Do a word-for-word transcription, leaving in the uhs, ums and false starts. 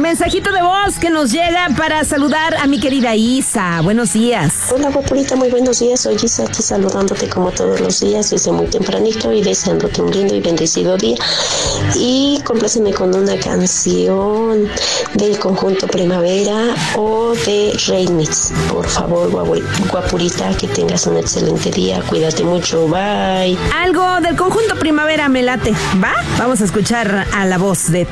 mensajito de voz que nos llega para saludar a mi querida Isa. Buenos días. Hola, guapurita, muy buenos días. Soy Isa, aquí saludándote como todos los días desde muy tempranito y deseándote un lindo y bendecido día. Y compláceme con una canción del conjunto Primavera o de Remix. Por favor, guapurita, que tengas un excelente día. Cuídate mucho. Bye. Algo del conjunto Primavera me late. ¿Va? Vamos a escuchar a la voz de